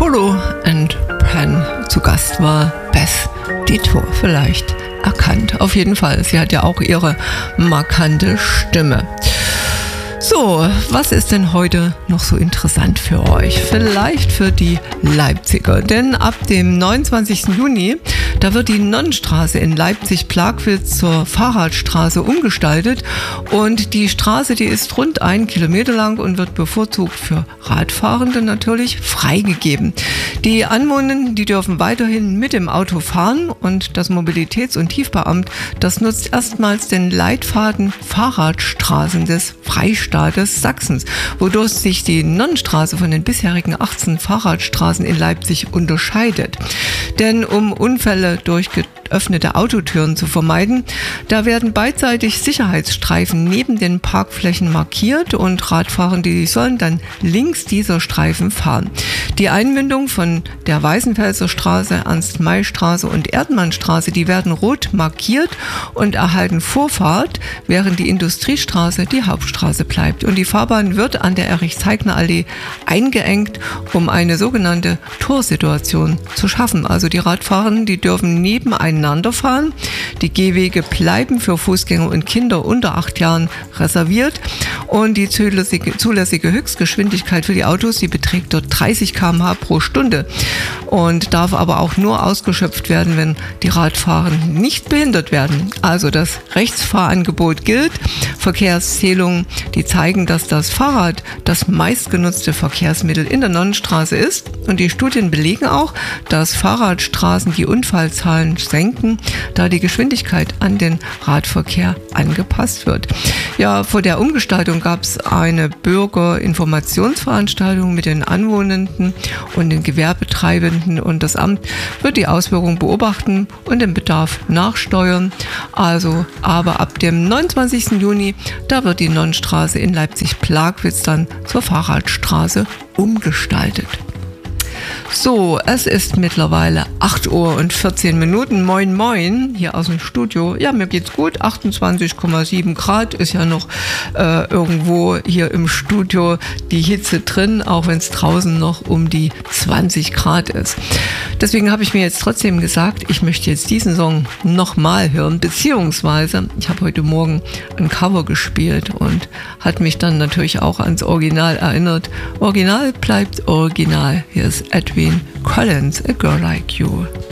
Polo and Pan zu Gast war Beth Ditto, vielleicht erkannt. Auf jeden Fall, sie hat ja auch ihre markante Stimme. So, was ist denn heute noch so interessant für euch? Vielleicht für die Leipziger, denn ab dem 29. Juni, da wird die Nonnenstraße in Leipzig-Plagwitz zur Fahrradstraße umgestaltet und die Straße, die ist rund 1 Kilometer lang und wird bevorzugt für Radfahrende natürlich freigegeben. Die Anwohner, die dürfen weiterhin mit dem Auto fahren und das Mobilitäts- und Tiefbauamt, das nutzt erstmals den Leitfaden Fahrradstraßen des Freistaates Sachsens, wodurch sich die Nonnenstraße von den bisherigen 18 Fahrradstraßen in Leipzig unterscheidet. Denn um Unfälle durch geöffnete Autotüren zu vermeiden, da werden beidseitig Sicherheitsstreifen neben den Parkflächen markiert und Radfahrende, die sollen dann links dieser Streifen fahren. Die Einmündung von der Weißenfelser Straße, Ernst-May-Straße und Erdmannstraße, die werden rot markiert und erhalten Vorfahrt, während die Industriestraße die Hauptstraße bleibt. Und die Fahrbahn wird an der Erich-Zeigner-Allee eingeengt, um eine sogenannte Torsituation zu schaffen. Also die Radfahrenden, die dürfen nebeneinander fahren. Die Gehwege bleiben für Fußgänger und Kinder unter 8 Jahren reserviert. Und die zulässige Höchstgeschwindigkeit für die Autos, die beträgt dort 30 km/h pro Stunde und darf aber auch nur ausgeschöpft werden, wenn die Radfahrenden nicht behindert werden. Also das Rechtsfahrangebot gilt. Verkehrszählungen, die zeigen, dass das Fahrrad das meistgenutzte Verkehrsmittel in der Nonnenstraße ist. Und die Studien belegen auch, dass Fahrradstraßen die Unfallzahlen senken, da die Geschwindigkeit an den Radverkehr angepasst wird. Ja, vor der Umgestaltung gab es eine Bürgerinformationsveranstaltung mit den Anwohnenden und den Gewerbetreibenden und das Amt wird die Auswirkungen beobachten und den Bedarf nachsteuern. Also, aber ab dem 29. Juni, da wird die Nonnenstraße in Leipzig-Plagwitz dann zur Fahrradstraße umgestaltet. So, es ist mittlerweile 8:14 Uhr. Moin, moin, hier aus dem Studio. Ja, mir geht's gut. 28,7 Grad ist ja noch irgendwo hier im Studio die Hitze drin, auch wenn es draußen noch um die 20 Grad ist. Deswegen habe ich mir jetzt trotzdem gesagt, ich möchte jetzt diesen Song nochmal hören, beziehungsweise ich habe heute Morgen ein Cover gespielt und hat mich dann natürlich auch ans Original erinnert. Original bleibt Original. Hier ist Edwin Collins, A Girl Like You.